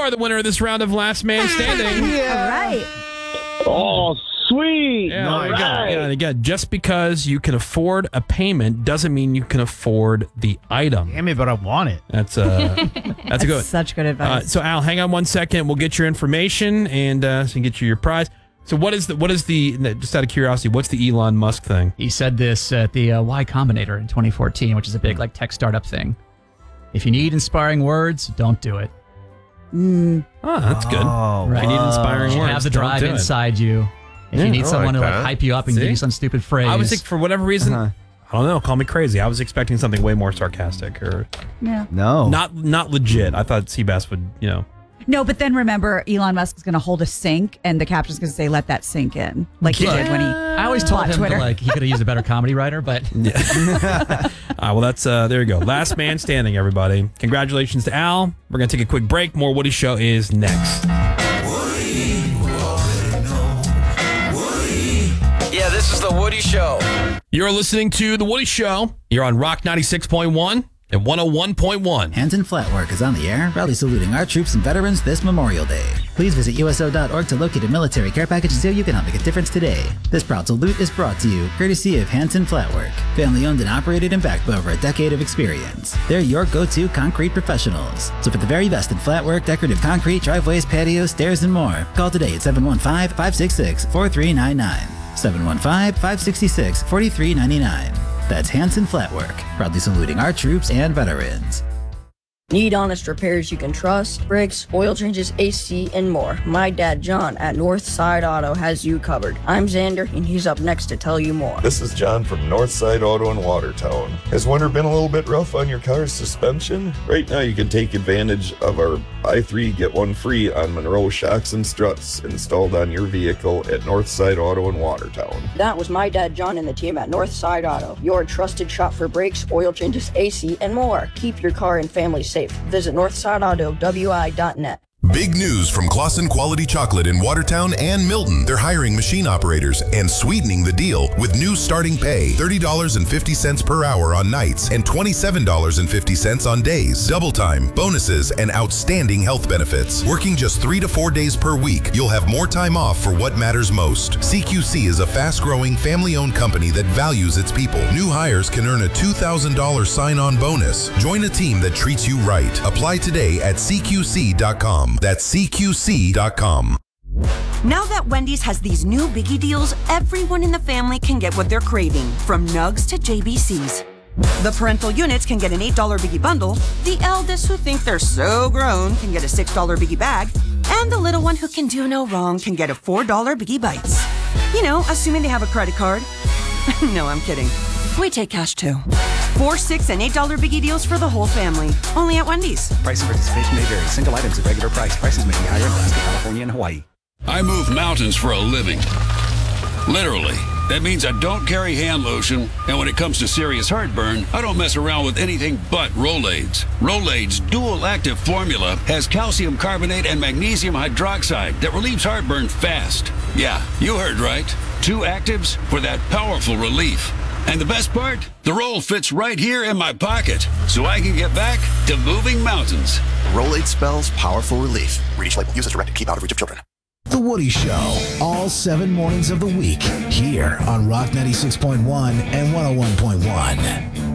are the winner of this round of Last Man Standing. All right. Oh, sweet. Yeah, All there you go. right. Yeah, and again, just because you can afford a payment doesn't mean you can afford the item. Damn it, but I want it. That's a good one. Such good advice. So Al, hang on 1 second. We'll get your information and so we can get you your prize. So what is the just out of curiosity, what's the Elon Musk thing? He said this at the Y Combinator in 2014, which is a big tech startup thing. If you need inspiring words, don't do it. Oh, that's good. Oh, Right. You need inspiring You words. have the don't drive do it. inside you. If you need someone to hype you up and See? give you some stupid phrase. I was for whatever reason, I don't know, call me crazy. I was expecting something way more sarcastic or yeah. No. not legit. I thought Seabass would, No, but then remember, Elon Musk is going to hold a sink, and the caption's going to say, "Let that sink in," like he did when he. I always told bought him Twitter. that, he could have used a better comedy writer, but well, that's there you go. Last man standing, everybody. Congratulations to Al. We're gonna take a quick break. More Woody Show is next. Yeah, this is the Woody Show. You're listening to the Woody Show. You're on Rock 96.1 and 101.1. Hanson Flatwork is on the air, proudly saluting our troops and veterans this Memorial Day. Please visit USO.org to locate a military care package so you can help make a difference today. This proud salute is brought to you courtesy of Hanson Flatwork, family owned and operated and backed by over a decade of experience. They're your go-to concrete professionals. So for the very best in flatwork, decorative concrete, driveways, patios, stairs, and more, call today at 715-566-4399. 715-566-4399. That's Hanson Flatwork, proudly saluting our troops and veterans. Need honest repairs you can trust? Brakes, oil changes, AC, and more. My dad, John, at Northside Auto has you covered. I'm Xander, and he's up next to tell you more. This is John from Northside Auto in Watertown. Has winter been a little bit rough on your car's suspension? Right now you can take advantage of our buy 3 get 1 free on Monroe shocks and struts installed on your vehicle at Northside Auto in Watertown. That was my dad, John, and the team at Northside Auto, your trusted shop for brakes, oil changes, AC, and more. Keep your car and family safe. Visit NorthsideAutoWI.net. Big news from Claussen Quality Chocolate in Watertown and Milton. They're hiring machine operators and sweetening the deal with new starting pay, $30.50 per hour on nights and $27.50 on days. Double time, bonuses, and outstanding health benefits. Working just 3 to 4 days per week, you'll have more time off for what matters most. CQC is a fast-growing, family-owned company that values its people. New hires can earn a $2,000 sign-on bonus. Join a team that treats you right. Apply today at CQC.com. That's CQC.com. Now that Wendy's has these new biggie deals, everyone in the family can get what they're craving, from nugs to JBCs. The parental units can get an $8 biggie bundle, the eldest who think they're so grown can get a $6 biggie bag, and the little one who can do no wrong can get a $4 biggie bites. You know, assuming they have a credit card. No, I'm kidding. We take cash too. 4, 6, and $8 biggie deals for the whole family. Only at Wendy's. Price and participation may vary. Single items at regular price. Prices may be higher in Alaska, California, and Hawaii. I move mountains for a living. Literally. That means I don't carry hand lotion, and when it comes to serious heartburn, I don't mess around with anything but Rolaids. Rolaids' dual-active formula has calcium carbonate and magnesium hydroxide that relieves heartburn fast. Yeah, you heard right. 2 actives for that powerful relief. And the best part? The roll fits right here in my pocket, so I can get back to moving mountains. Rolade spells powerful relief. Read each label. Use as directed. Keep out of reach of children. The Woody Show, all 7 mornings of the week, here on Rock 96.1 and 101.1.